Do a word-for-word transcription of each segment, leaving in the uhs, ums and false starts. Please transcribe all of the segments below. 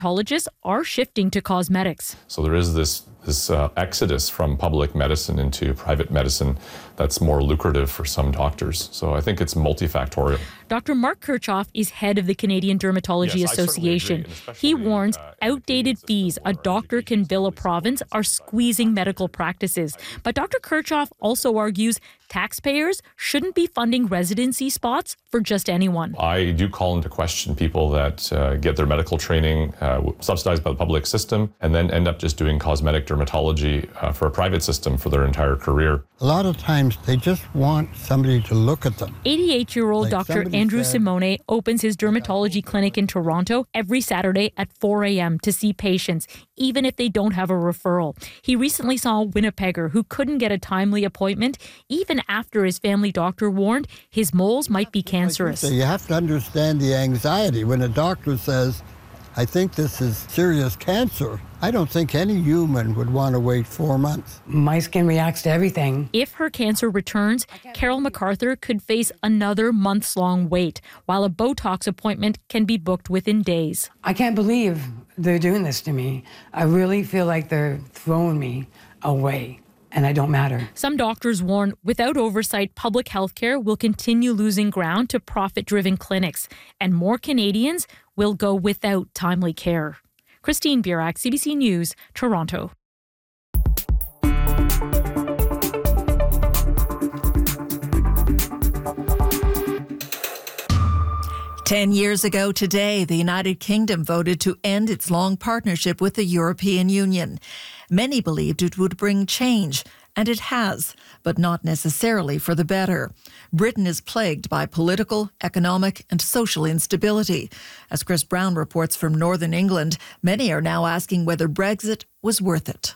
Dermatologists are shifting to cosmetics. So there is this this uh, exodus from public medicine into private medicine that's more lucrative for some doctors. So I think it's multifactorial. Doctor Mark Kirchhoff is head of the Canadian Dermatology yes, Association. He warns uh, outdated fees a doctor can bill a province are squeezing medical practices. But Doctor Kirchhoff also argues taxpayers shouldn't be funding residency spots for just anyone. I do call into question people that uh, get their medical training uh, subsidized by the public system and then end up just doing cosmetic dermatology uh, for a private system for their entire career. A lot of times they just want somebody to look at them. eighty-eight-year-old Like Doctor Andrew said, Simone opens his dermatology clinic in Toronto every Saturday at four a.m. to see patients, even if they don't have a referral. He recently saw a Winnipegger who couldn't get a timely appointment, even after his family doctor warned his moles might be cancerous. So you have to understand the anxiety when a doctor says, I think this is serious cancer. I don't think any human would want to wait four months. My skin reacts to everything. If her cancer returns, Carol MacArthur could face another months-long wait, while a Botox appointment can be booked within days. I can't believe they're doing this to me. I really feel like they're throwing me away, and I don't matter. Some doctors warn without oversight, public health care will continue losing ground to profit-driven clinics, and more Canadians will go without timely care. Christine Burak, C B C News, Toronto. Ten years ago today, the United Kingdom voted to end its long partnership with the European Union. Many believed it would bring change, and it has, but not necessarily for the better. Britain is plagued by political, economic and social instability. As Chris Brown reports from Northern England, many are now asking whether Brexit was worth it.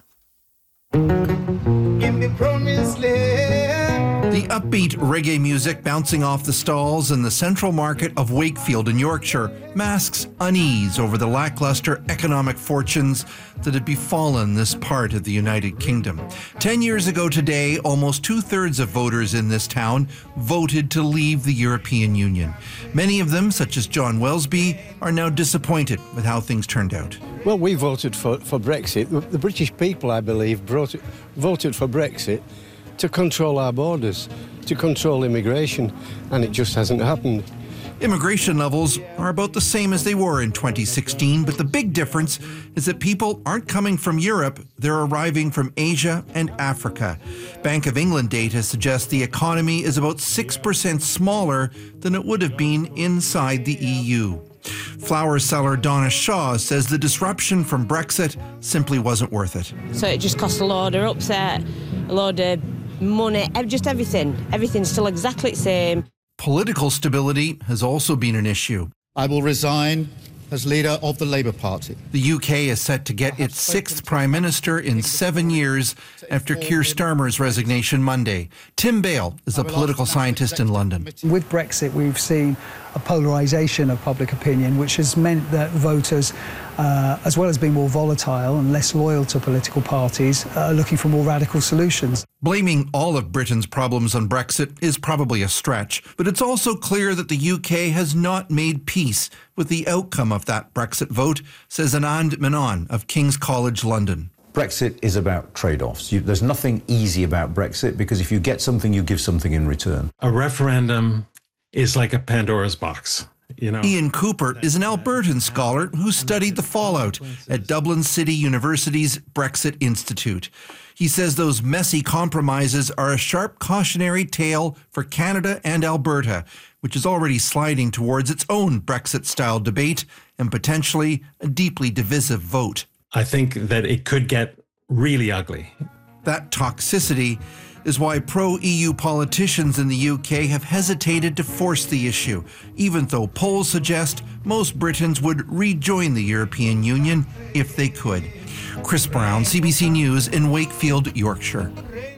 In the promised land. The upbeat reggae music bouncing off the stalls in the central market of Wakefield in Yorkshire masks unease over the lackluster economic fortunes that had befallen this part of the United Kingdom. Ten years ago today, almost two-thirds of voters in this town voted to leave the European Union. Many of them, such as John Wellesby, are now disappointed with how things turned out. Well, we voted for, for Brexit. The British people, I believe, voted, voted for Brexit to control our borders, to control immigration, and it just hasn't happened. Immigration levels are about the same as they were in twenty sixteen, but the big difference is that people aren't coming from Europe, they're arriving from Asia and Africa. Bank of England data suggests the economy is about six percent smaller than it would have been inside the E U. Flower seller Donna Shaw says the disruption from Brexit simply wasn't worth it. So it just cost a load of upset, a load of money, just everything. Everything's still exactly the same. Political stability has also been an issue. I will resign as leader of the Labour Party. The U K is set to get its sixth Prime Minister in seven years after Keir Starmer's resignation Monday. Tim Bale is a political scientist in London. With Brexit, we've seen a polarisation of public opinion, which has meant that voters, uh, as well as being more volatile and less loyal to political parties, are looking for more radical solutions. Blaming all of Britain's problems on Brexit is probably a stretch, but it's also clear that the U K has not made peace with the outcome of that Brexit vote, says Anand Menon of King's College London. Brexit is about trade-offs. You, there's nothing easy about Brexit because if you get something, you give something in return. A referendum is like a Pandora's box. You know. Ian Cooper is an Albertan scholar who studied the fallout at Dublin City University's Brexit Institute. He says those messy compromises are a sharp cautionary tale for Canada and Alberta, which is already sliding towards its own Brexit-style debate and potentially a deeply divisive vote. I think that it could get really ugly. That toxicity is why pro-E U politicians in the U K have hesitated to force the issue, even though polls suggest most Britons would rejoin the European Union if they could. Chris Brown, C B C News in Wakefield, Yorkshire.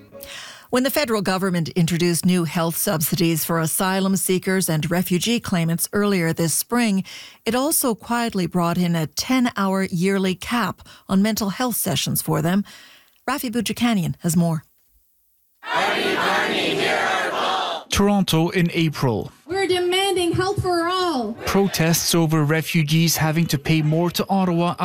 When the federal government introduced new health subsidies for asylum seekers and refugee claimants earlier this spring, it also quietly brought in a ten-hour yearly cap on mental health sessions for them. Rafi Boudjikanian has more. Toronto in April. We're demanding help for all. Protests over refugees having to pay more to Ottawa